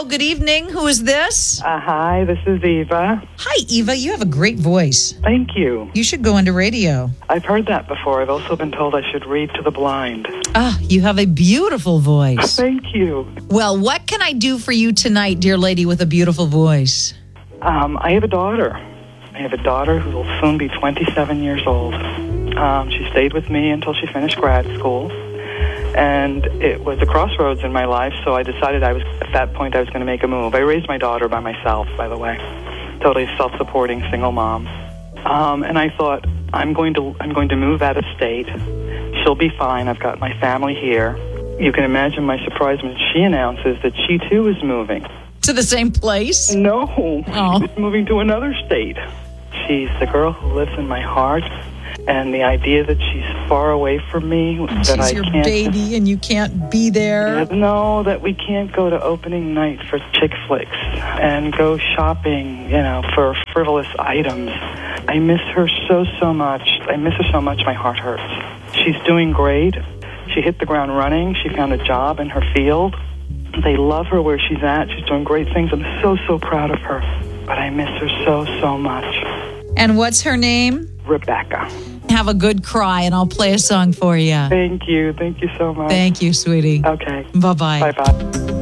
Hello, good evening. Who is this? Hi, this is Eva. Hi, Eva. You have a great voice. Thank you. You should go into radio. I've heard that before. I've also been told I should read to the blind. You have a beautiful voice. Thank you. Well, what can I do for you tonight, dear lady with a beautiful voice? I have a daughter. I have a daughter who will soon be 27 years old. She stayed with me until she finished grad school. And it was a crossroads in my life, so I decided at that point I was going to make a move. I raised my daughter by myself, by the way. Totally self-supporting single mom. And I thought, I'm going to move out of state. She'll be fine. I've got my family here. You can imagine my surprise when she announces that she too is moving. To the same place? No, Oh. she's moving to another state. She's the girl who lives in my heart. And the idea that she's far away from me, that I She's your can't... baby and you can't be there. No, that we can't go to opening night for chick flicks and go shopping, for frivolous items. I miss her so much. I miss her so much, my heart hurts. She's doing great. She hit the ground running. She found a job in her field. They love her where she's at. She's doing great things. I'm so proud of her. But I miss her so much. And what's her name? Rebecca. Have a good cry, and I'll play a song for you. Thank you. Thank you so much. Thank you, sweetie. Okay. Bye-bye. Bye-bye.